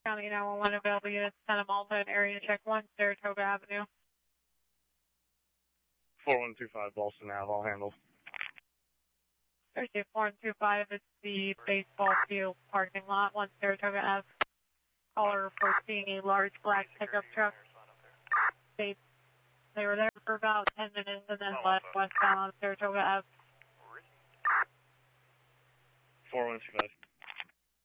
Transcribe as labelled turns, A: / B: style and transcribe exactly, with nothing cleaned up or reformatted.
A: County nine one one available units, Santa Malta and area check one, Saratoga Avenue.
B: four one two five Boston Ave, all handled.
A: Thursday four one two five, it's the baseball field parking lot, one Saratoga Ave. Caller reports seeing a large black pickup truck. They, they were there for about ten minutes and then left westbound on Saratoga Ave.
B: four one two five.